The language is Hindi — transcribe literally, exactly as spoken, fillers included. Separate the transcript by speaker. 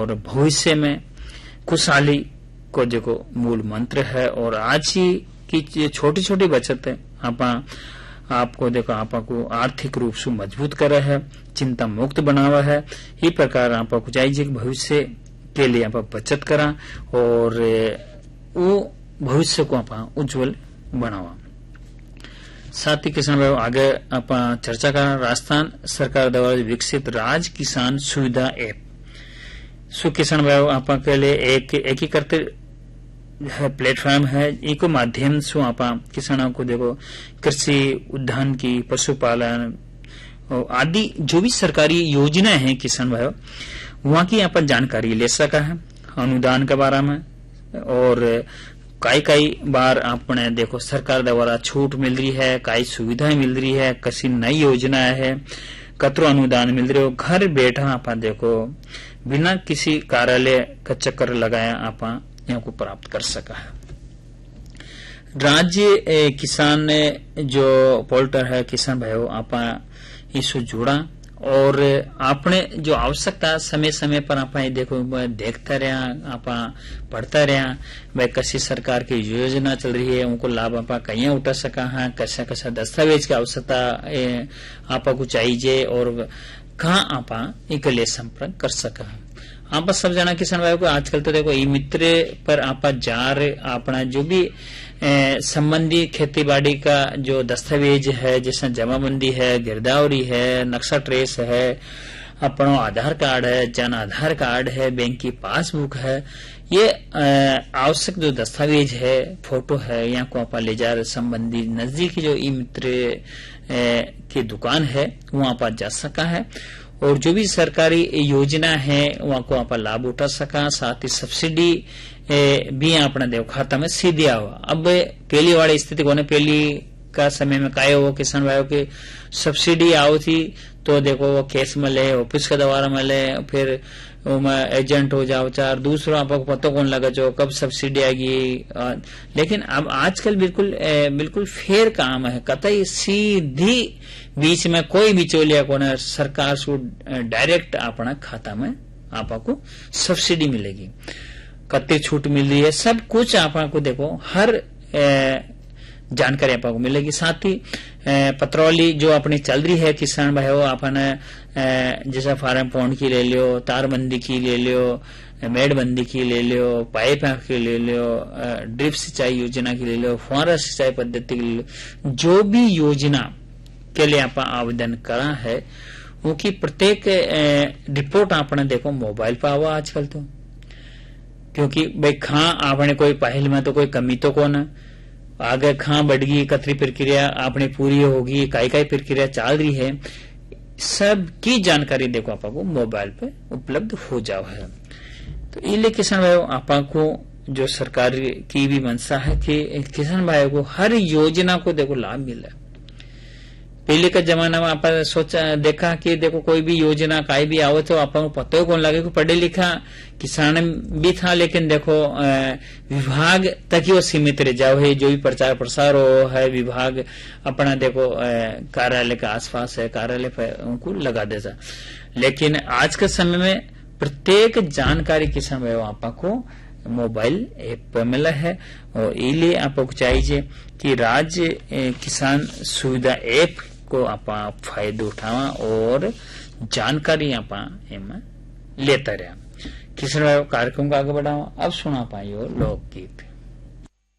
Speaker 1: और भविष्य में खुशहाली को देखो मूल मंत्र है। और आज ही की छोटी छोटी बचत है आपा आपको देखो आपा को आर्थिक रूप से मजबूत करे है, चिंता मुक्त बनावा है। ये प्रकार आपा को चाहिए कि भविष्य के लिए आप बचत करा और वो भविष्य को आप उज्जवल बनावा। साथ ही किसान भाई आगे आप चर्चा करा राजस्थान सरकार द्वारा विकसित राज किसान सुविधा ऐप। सो किसान भाई आप के लिए एक एकीकृत है प्लेटफॉर्म है। इको माध्यम से आप किसानों को देखो कृषि उद्यान की पशुपालन आदि जो भी सरकारी योजना है किसान भाई वहां की यहाँ पर जानकारी ले सका है, अनुदान के बारे में। और कई कई बार आपने देखो सरकार द्वारा छूट मिल रही है, कई सुविधाएं मिल रही है, कसी नई योजना है, कतरो अनुदान मिल रहे हो। घर बैठा आप देखो बिना किसी कार्यालय का चक्कर लगाया आप यहाँ को प्राप्त कर सका है। राज्य किसान जो पोर्टल है किसान भाइयों आप इससे जुड़ा और आपने जो आवश्यकता समय समय पर आप देखो देखता रहा, आप पढ़ता रहा भाई कैसी सरकार की योजना चल रही है, उनको लाभ आप कहीं उठा सका है, कैसा कैसा दस्तावेज की आवश्यकता आपको चाहिए और कहाँ आप एक लिए संपर्क कर सका है। आप सब जाना किसान भाई को आजकल तो देखो ई मित्र पर आप जा रहे अपना जो भी संबंधी खेती बाड़ी का जो दस्तावेज है जैसे जमाबंदी है, गिरदावरी है, नक्शा ट्रेस है, अपना आधार कार्ड है, जन आधार कार्ड है, बैंक की पासबुक है, ये आवश्यक जो दस्तावेज है, फोटो है, यहाँ को आप ले जा रहे संबंधी नजदीकी जो ई मित्र की दुकान है वहां आप जा सका है और जो भी सरकारी योजना है वहां को आप लाभ उठा सका। साथ ही सब्सिडी भी अपना देव खाता में सीधे हुआ। अब पहली वाली स्थिति को पहली का समय में काय हो किसान भाइयों की सब्सिडी आओ थी तो देखो वो केस मिले, ऑफिस के द्वारा मिले, फिर एजेंट हो जाओ चार, दूसरा आपको पता कौन लगा जो कब सब्सिडी आएगी। लेकिन अब आजकल बिल्कुल बिल्कुल फेर काम है, कतई सीधी बीच में कोई बिचौलिया को न, सरकार से डायरेक्ट अपना खाता में आपको सब्सिडी मिलेगी, कतई छूट मिल रही है, सब कुछ आपको देखो हर ए, जानकारी आपको मिलेगी। साथ ही पत्रौली जो अपनी चल रही है किसान भाइयों आपने जैसा फार्म पौंड की ले लियो, तारबंदी की ले लियो, मेड़बंदी की ले लियो, पाइप की ले लियो, ड्रिप सिंचाई योजना की ले लियो, फुहारा सिंचाई पद्धति की ले लियो, जो भी योजना के लिए आप आवेदन करा है उनकी प्रत्येक रिपोर्ट आपने देखो मोबाइल पर आवा आजकल तो, क्योंकि भाई खां आपने कोई पहल में तो कोई कमी तो कौन है, आगे खां बढ़गी, कतरी प्रक्रिया आपने पूरी होगी, काई काई प्रक्रिया चल रही है, सबकी जानकारी देखो आपको मोबाइल पे उपलब्ध हो जाओ है। तो इसलिए किसान भाइयों आपको जो सरकार की भी मंशा है कि किसान भाइयों को हर योजना को देखो लाभ मिले। पहले का जमाना में आप सोचा देखा कि देखो कोई भी योजना काई भी आओ तो आपको पता ही कौन लगे कि पढ़े लिखा किसान भी था, लेकिन देखो विभाग तक ही वो सीमित रह जाओ है, जो भी प्रचार प्रसार हो है विभाग अपना देखो कार्यालय के आसपास है, कार्यालय पर उनको लगा देता। लेकिन आज के समय में प्रत्येक जानकारी किसान भाई आपको मोबाइल ऐप पर मिला है और इसलिए आपको चाहिए कि राज्य किसान सुविधा ऐप को आप फायदो उठावा और जानकारी आप लेता रहा। किसान भाई कार्यक्रम को आगे बढ़ावा। अब सुना पाइयो लोकगीत।